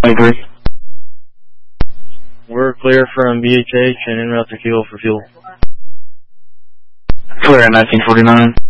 I agree. We're clear from BHH and en route to Kilo for fuel. Clear at 1949.